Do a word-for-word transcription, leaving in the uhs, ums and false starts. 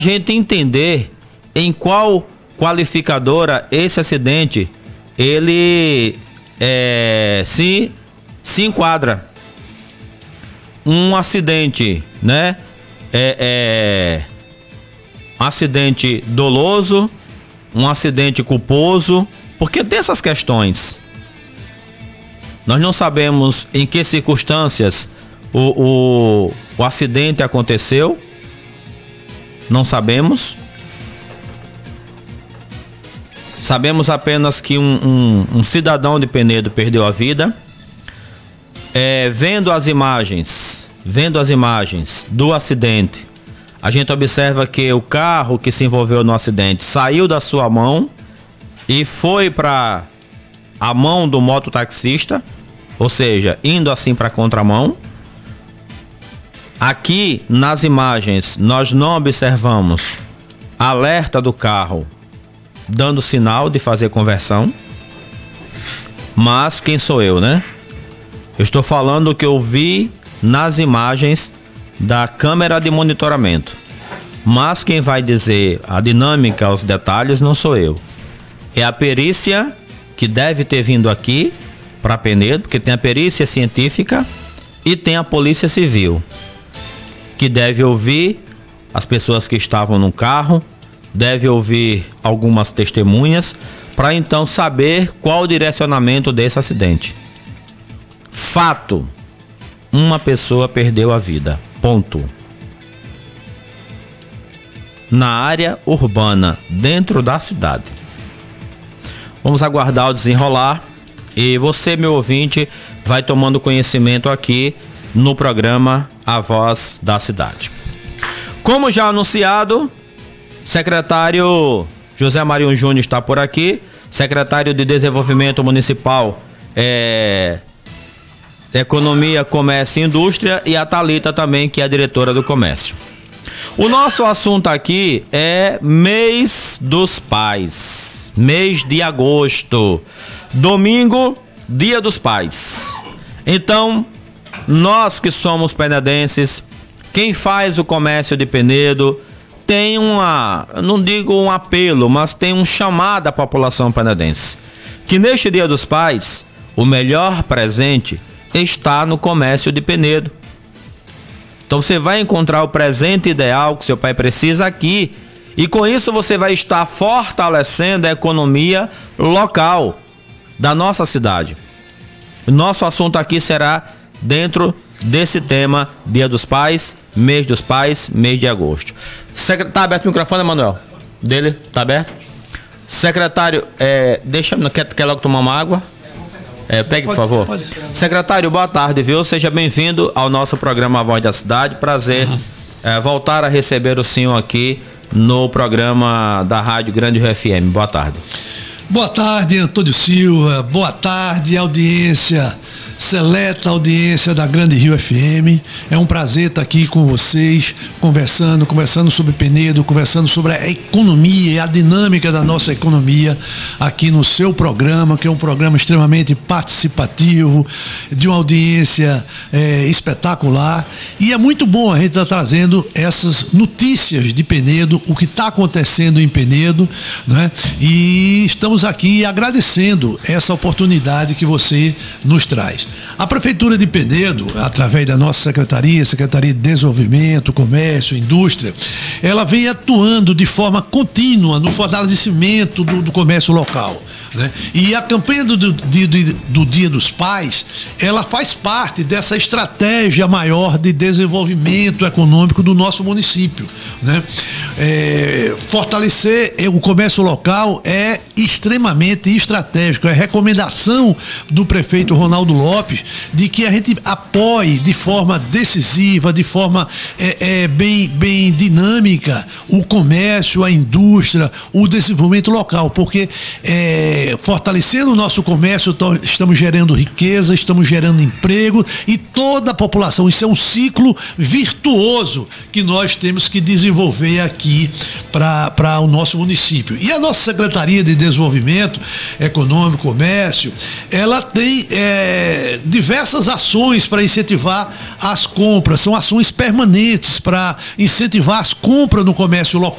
gente entender em qual qualificadora esse acidente ele é, se, se enquadra. Um acidente, né? É, é um acidente doloso, um acidente culposo, porque tem essas questões. Nós não sabemos em que circunstâncias o, o, o acidente aconteceu. Não sabemos. Sabemos apenas que um, um, um cidadão de Penedo perdeu a vida. É, vendo as imagens, vendo as imagens do acidente, a gente observa que o carro que se envolveu no acidente saiu da sua mão e foi para a mão do mototaxista, ou seja, indo assim para a contramão. Aqui nas imagens nós não observamos alerta do carro dando sinal de fazer conversão. Mas quem sou eu, né? Eu estou falando o que eu vi nas imagens da câmera de monitoramento. Mas quem vai dizer a dinâmica, os detalhes, não sou eu. É a perícia que deve ter vindo aqui para Penedo, porque tem a perícia científica e tem a polícia civil, que deve ouvir as pessoas que estavam no carro, deve ouvir algumas testemunhas, para então saber qual o direcionamento desse acidente. Fato: uma pessoa perdeu a vida. Ponto. Na área urbana, dentro da cidade. Vamos aguardar o desenrolar e você, meu ouvinte, vai tomando conhecimento aqui no programa A Voz da Cidade. Como já anunciado, secretário José Marinho Júnior está por aqui, secretário de Desenvolvimento Municipal, é, Economia, Comércio e Indústria, e a Thalita também, que é a diretora do Comércio. O nosso assunto aqui é mês dos pais, mês de agosto, domingo, dia dos pais. Então, nós que somos penedenses, quem faz o comércio de Penedo, tem uma, não digo um apelo, mas tem um chamado à população penedense, que neste dia dos pais, o melhor presente está no comércio de Penedo. Então você vai encontrar o presente ideal que seu pai precisa aqui, e com isso você vai estar fortalecendo a economia local da nossa cidade. O nosso assunto aqui será dentro desse tema, Dia dos Pais, mês dos pais, mês de agosto. Secret... Tá aberto o microfone, Manuel? Dele? Tá aberto? Secretário, é, deixa, quer, quer logo tomar uma água? É, pegue, por favor. Secretário, boa tarde, viu? Seja bem-vindo ao nosso programa A Voz da Cidade. Prazer uhum. é, voltar a receber o senhor aqui no programa da Rádio Grande Rio F M. Boa tarde. Boa tarde, Antônio Silva. Boa tarde, audiência, seleta audiência da Grande Rio F M. É um prazer estar aqui com vocês, conversando, conversando sobre Penedo, conversando sobre a economia e a dinâmica da nossa economia aqui no seu programa, que é um programa extremamente participativo, de uma audiência é, espetacular. E é muito bom a gente estar trazendo essas notícias de Penedo, o que está acontecendo em Penedo, né? E estamos aqui agradecendo essa oportunidade que você nos traz. A Prefeitura de Penedo, através da nossa Secretaria, Secretaria de Desenvolvimento, Comércio, Indústria, ela vem atuando de forma contínua no fortalecimento do, do comércio local, né? E a campanha do, do, do, do Dia dos Pais, ela faz parte dessa estratégia maior de desenvolvimento econômico do nosso município, né? É, fortalecer o comércio local é extremamente estratégico. É recomendação do prefeito Ronaldo Lopes de que a gente apoie de forma decisiva, de forma é, é, bem, bem dinâmica o comércio, a indústria, o desenvolvimento local, porque é, fortalecendo o nosso comércio, estamos gerando riqueza, estamos gerando emprego e toda a população. Isso é um ciclo virtuoso que nós temos que desenvolver aqui para o nosso município. E a nossa Secretaria de Desenvolvimento Econômico, Comércio, ela tem é, diversas ações para incentivar as compras, são ações permanentes para incentivar as compras no comércio local.